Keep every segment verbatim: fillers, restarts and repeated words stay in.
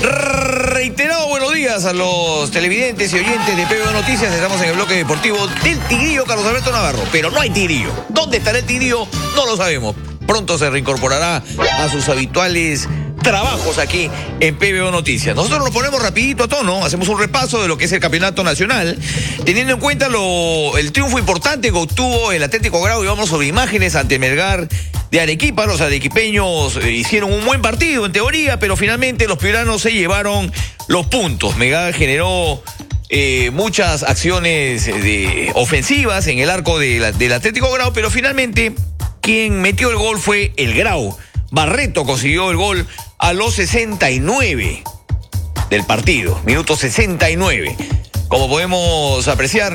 Reiterado buenos días a los televidentes y oyentes de P B O Noticias. Estamos en el bloque deportivo del Tigrillo Carlos Alberto Navarro. Pero no hay Tigrillo. ¿Dónde estará el Tigrillo? No lo sabemos. Pronto se reincorporará a sus habituales trabajos aquí en P B O Noticias. Nosotros nos ponemos rapidito a tono, hacemos un repaso de lo que es el campeonato nacional, teniendo en cuenta lo, el triunfo importante que obtuvo el Atlético Grau, y vamos sobre imágenes ante Melgar de Arequipa. Los arequipeños eh, hicieron un buen partido en teoría, pero finalmente los piuranos se llevaron los puntos. Melgar generó eh, muchas acciones de, ofensivas en el arco de la, del Atlético Grau, pero finalmente quien metió el gol fue el Grau. Barreto consiguió el gol a los sesenta y nueve del partido, minuto sesenta y nueve. Como podemos apreciar,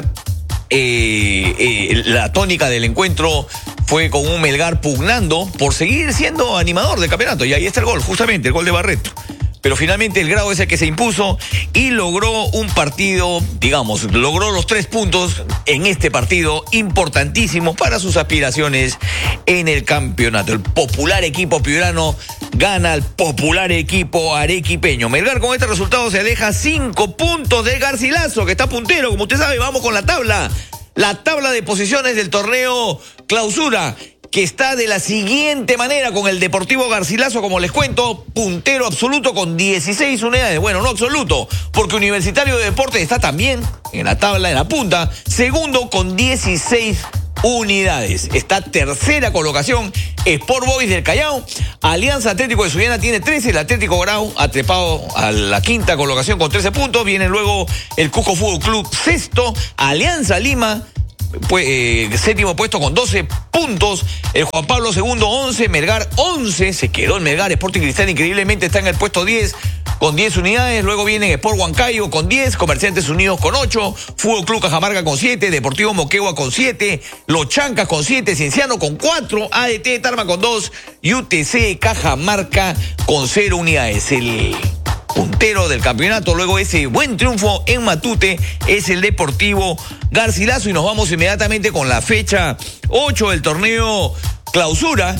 eh, eh, la tónica del encuentro fue con un Melgar pugnando por seguir siendo animador del campeonato. Y ahí está el gol, justamente, el gol de Barreto. Pero finalmente el Grau es el que se impuso y logró un partido, digamos, logró los tres puntos en este partido importantísimo para sus aspiraciones en el campeonato. El popular equipo piurano gana al popular equipo arequipeño. Melgar con este resultado se aleja cinco puntos del Garcilaso, que está puntero, como usted sabe. Vamos con la tabla. La tabla de posiciones del torneo Clausura, que está de la siguiente manera, con el Deportivo Garcilaso, como les cuento, puntero absoluto con dieciséis unidades. Bueno, no absoluto, porque Universitario de Deportes está también en la tabla, en la punta, segundo con dieciséis unidades. Está tercera colocación Sport Boys del Callao. Alianza Atlético de Sullana tiene trece, el Atlético Grau ha trepado a la quinta colocación con trece puntos. Viene luego el Cusco Fútbol Club sexto, Alianza Lima Pues, eh, séptimo puesto con doce puntos, el Juan Pablo segundo once, Melgar once, se quedó en Melgar. Sporting Cristal increíblemente está en el puesto diez con diez unidades, luego vienen Sport Huancayo con diez, Comerciantes Unidos con ocho, Fútbol Club Cajamarca con siete, Deportivo Moquegua con siete, Los Chancas con siete, Cienciano con cuatro, A D T Tarma con dos y U T C Cajamarca con cero unidades. El puntero del campeonato, luego ese buen triunfo en Matute, es el Deportivo Garcilaso. Y nos vamos inmediatamente con la fecha ocho del torneo Clausura,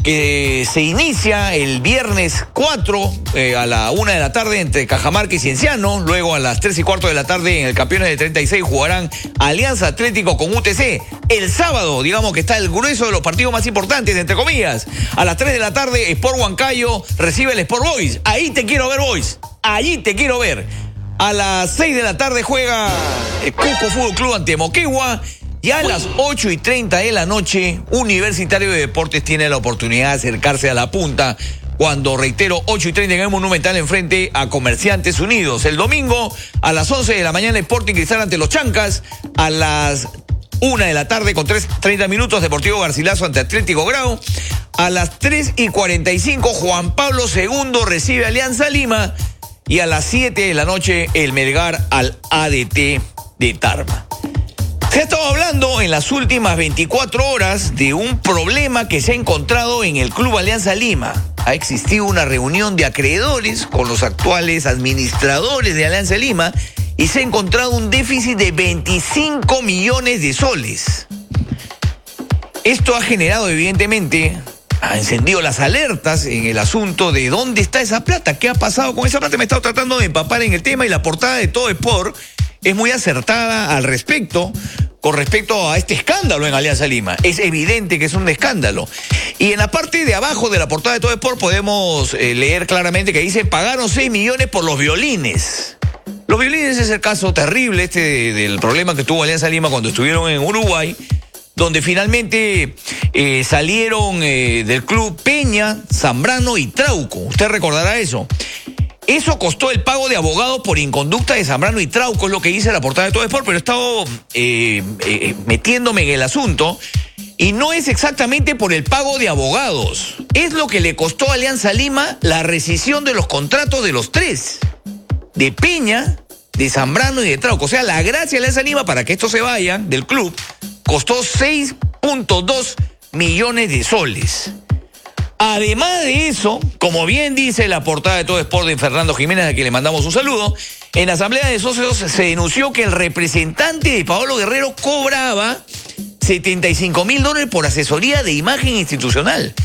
que se inicia el viernes cuatro eh, a la una de la tarde entre Cajamarca y Cienciano. Luego a las tres y cuarto de la tarde en el Campeones de treinta y seis jugarán Alianza Atlético con U T C. El sábado, digamos que está el grueso de los partidos más importantes, entre comillas. A las tres de la tarde, Sport Huancayo recibe el Sport Boys. Ahí te quiero ver, Boys. Allí te quiero ver. A las seis de la tarde juega el Cusco Fútbol Club ante Moquegua. Y a las ocho y treinta de la noche, Universitario de Deportes tiene la oportunidad de acercarse a la punta, cuando, reitero, ocho y treinta en el Monumental enfrente a Comerciantes Unidos. El domingo, a las once de la mañana, Sporting Cristal ante Los Chancas. A las una de la tarde, con treinta minutos, Deportivo Garcilaso ante Atlético Grau. A las tres y cuarenta y cinco, Juan Pablo segundo recibe Alianza Lima. Y a las siete de la noche, el Melgar al A D T de Tarma. Se ha estado hablando en las últimas veinticuatro horas de un problema que se ha encontrado en el Club Alianza Lima. Ha existido una reunión de acreedores con los actuales administradores de Alianza Lima y se ha encontrado un déficit de veinticinco millones de soles. Esto ha generado, evidentemente, ha encendido las alertas en el asunto de dónde está esa plata, qué ha pasado con esa plata. Me he estado tratando de empapar en el tema y la portada de Todo Sport es muy acertada al respecto, con respecto a este escándalo en Alianza Lima. Es evidente que es un escándalo. Y en la parte de abajo de la portada de Todo Sport podemos eh, leer claramente que dice: pagaron seis millones por los violines. Los violines es el caso terrible este de, del problema que tuvo Alianza Lima cuando estuvieron en Uruguay, donde finalmente eh, salieron eh, del club Peña, Zambrano y Trauco. Usted recordará eso. Eso costó el pago de abogados por inconducta de Zambrano y Trauco, es lo que dice la portada de Todo Sport, pero he estado eh, eh, metiéndome en el asunto y no es exactamente por el pago de abogados. Es lo que le costó a Alianza Lima la rescisión de los contratos de los tres, de Peña, de Zambrano y de Trauco. O sea, la gracia de Alianza Lima para que estos se vayan del club costó seis punto dos millones de soles. Además de eso, como bien dice la portada de Todo Sport de Fernando Jiménez, a quien le mandamos un saludo, en la asamblea de socios se denunció que el representante de Paolo Guerrero cobraba setenta y cinco mil dólares por asesoría de imagen institucional.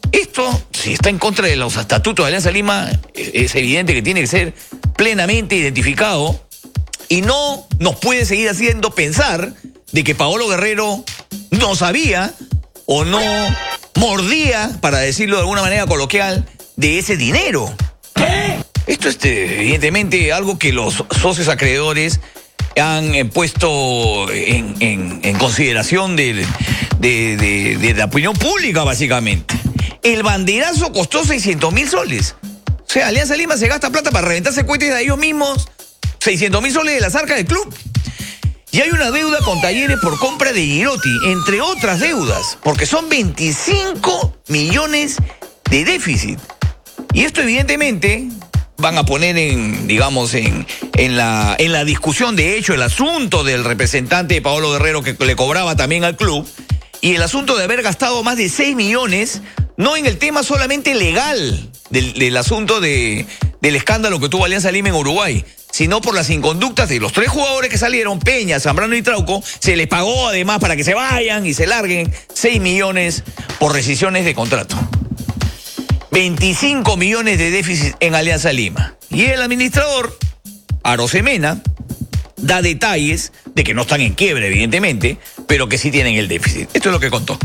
Esto, si está en contra de los estatutos de Alianza Lima, es evidente que tiene que ser plenamente identificado y no nos puede seguir haciendo pensar de que Paolo Guerrero no sabía o no mordía, para decirlo de alguna manera coloquial, de ese dinero. ¿Qué? Esto es evidentemente algo que los socios acreedores han eh, puesto en, en, en consideración de, de, de, de la opinión pública, básicamente. El banderazo costó seiscientos mil soles. O sea, Alianza Lima se gasta plata para reventarse cohetes de ellos mismos, seiscientos mil soles de las arcas del club. Y hay una deuda con Talleres por compra de Girotti, entre otras deudas, porque son veinticinco millones de déficit. Y esto evidentemente van a poner en, digamos, en, en, la, en la discusión, de hecho, el asunto del representante de Paolo Guerrero que le cobraba también al club, y el asunto de haber gastado más de seis millones, no en el tema solamente legal del, del asunto de, del escándalo que tuvo Alianza Lima en Uruguay, sino por las inconductas de los tres jugadores que salieron, Peña, Zambrano y Trauco. Se les pagó además para que se vayan y se larguen seis millones por rescisiones de contrato. veinticinco millones de déficit en Alianza Lima. Y el administrador, Arosemena, da detalles de que no están en quiebra, evidentemente, pero que sí tienen el déficit. Esto es lo que contó.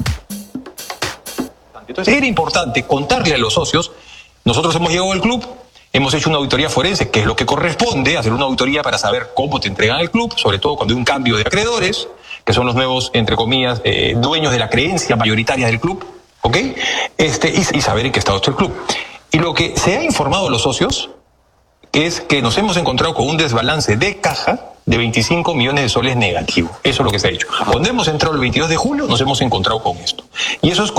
Entonces era importante contarle a los socios, nosotros hemos llegado al club, hemos hecho una auditoría forense, que es lo que corresponde, hacer una auditoría para saber cómo te entregan el club, sobre todo cuando hay un cambio de acreedores, que son los nuevos, entre comillas, eh, dueños de la creencia mayoritaria del club, ¿ok? Este, y, y saber en qué estado está el club. Y lo que se ha informado a los socios es que nos hemos encontrado con un desbalance de caja de veinticinco millones de soles negativo. Eso es lo que se ha hecho. Cuando hemos entrado el veintidós de julio, nos hemos encontrado con esto. Y eso es